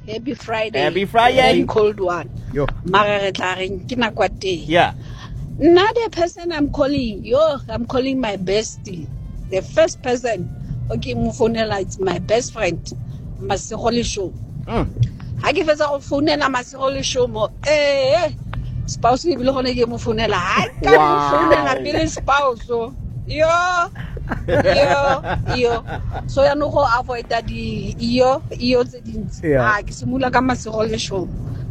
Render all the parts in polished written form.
Happy Friday. Happy Friday. Very cold one. Yo. Mara re tla reng ke nako ya teng. Yeah. Another person I'm calling, I'm calling my bestie. The first person, okay, Mufonela, it's my best friend, Masiholi Show. Ha ke fetsa go founela Masiholi Show mo, spouse e bile gone ke mo founela. Ha ka mo founela pele spouse. Yo. So ya no go avoid di iyo tse dintsi. Ha ke simula ka Masiholi Show.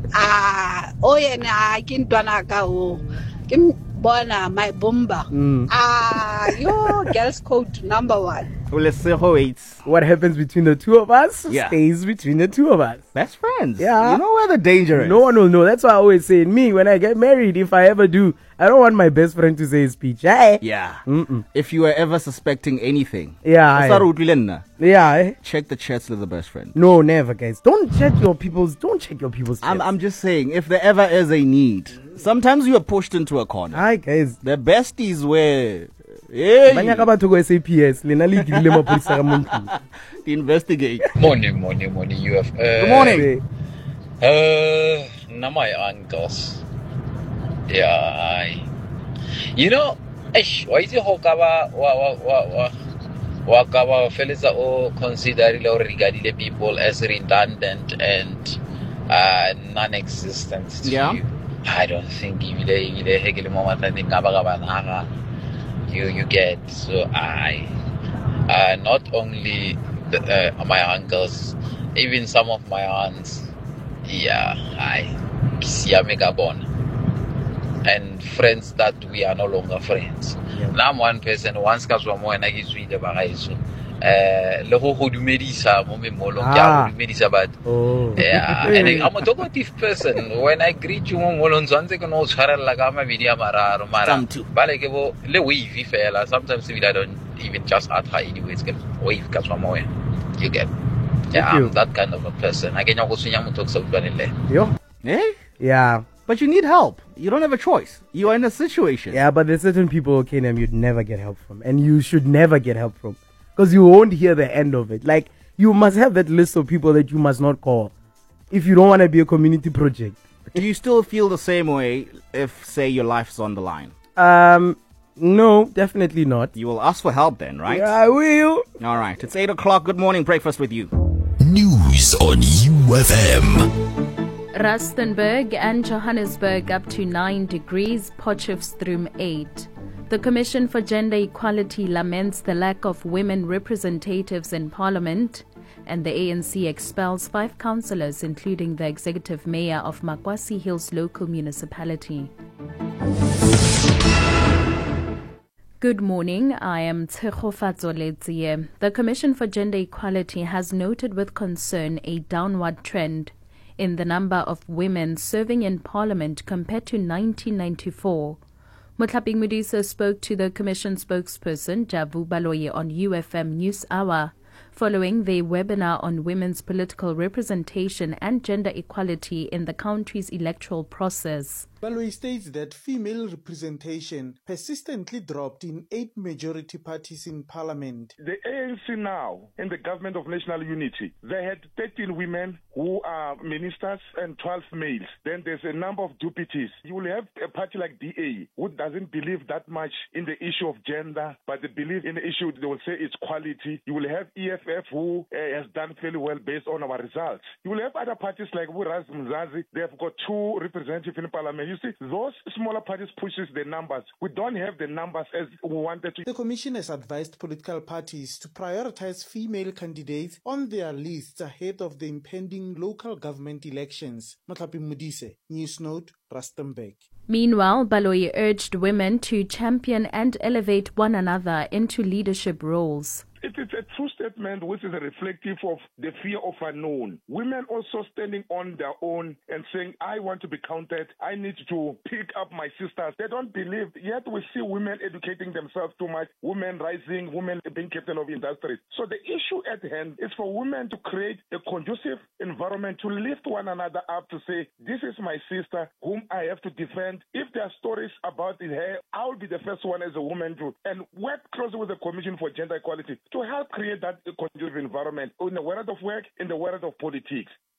Yena ke ntwana ka o. Bona my bomba. Girls code number 1. What happens between the two of us stays between the two of us. Best friends. Yeah. You know where the danger is. No one will know. That's why I always say, me, when I get married, if I ever do, I don't want my best friend to say his speech. Yeah. If you are ever suspecting anything. Yeah. Check the chats with the best friend. No, never, guys. Don't check your people's chats. I'm just saying, if there ever is a need, sometimes you are pushed into a corner. Hi, guys. The besties where... SAPS. Investigate. Morning, UFM. Good morning. Now my uncles. Yeah. You know, why is it Hokaba Wakaba fellas o consider regarding the people as redundant and non-existent to you? I don't think you get. So not only my uncles, even some of my aunts, and friends that we are no longer friends. Now I'm one person, once Kaswamo and I get sweet about and I'm a talkative person. When I greet you, sometimes I don't even just ask her anyways. Wave you get. I'm that kind of a person. I can talk something. Yeah. But you need help. You don't have a choice. You are in a situation. Yeah, but there's certain people, Kenam, you'd never get help from. And you should never get help from. Because you won't hear the end of it. Like, you must have that list of people that you must not call if you don't want to be a community project. Do you still feel the same way if, say, your life's on the line? No, definitely not. You will ask for help then, right? Yeah, I will. All right. It's 8 o'clock. Good morning. Breakfast with you. News on UFM. Rustenburg and Johannesburg up to 9 degrees, Potchefstroom 8. The Commission for Gender Equality laments the lack of women representatives in Parliament, and the ANC expels 5 councillors, including the executive mayor of Makwasi Hills local municipality. Good morning, I am Tshegofatso Letsie. The Commission for Gender Equality has noted with concern a downward trend in the number of women serving in Parliament compared to 1994. Motlhaping Modise spoke to the Commission spokesperson Jabu Baloyi on UFM News Hour following their webinar on women's political representation and gender equality in the country's electoral process. Baloyi states that female representation persistently dropped in 8 majority parties in parliament. The ANC now, in the government of national unity, they had 13 women who are ministers and 12 males. Then there's a number of deputies. You will have a party like DA who doesn't believe that much in the issue of gender, but they believe in the issue, they will say it's quality. You will have EFF who has done fairly well based on our results. You will have other parties like Buraz Mzazi. They have got 2 representatives in parliament. You see, those smaller parties pushes the numbers. We don't have the numbers as we wanted to. The Commission has advised political parties to prioritize female candidates on their lists ahead of the impending local government elections. Motlhaping Modise, News Note, Rustenburg. Meanwhile, Baloyi urged women to champion and elevate one another into leadership roles. It is a true statement which is reflective of the fear of unknown. Women also standing on their own and saying, I want to be counted. I need to pick up my sisters. They don't believe, yet we see women educating themselves too much, women rising, women being captain of industries. So the issue at hand is for women to create a conducive environment to lift one another up, to say, this is my sister whom I have to defend. If there are stories about her, I will be the first one as a woman to, and work closely with the Commission for Gender Equality to help create that conducive environment in the world of work, in the world of politics.